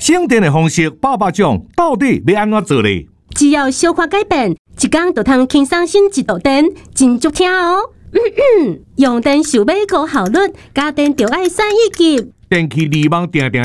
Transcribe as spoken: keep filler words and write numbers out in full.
省电的方式，爸爸讲到底要安怎做咧？ 只要小可改变，一天就通轻松省一度电，真足听哦。嗯嗯，用电想要高效率，家电就爱选一级。 电器利网定定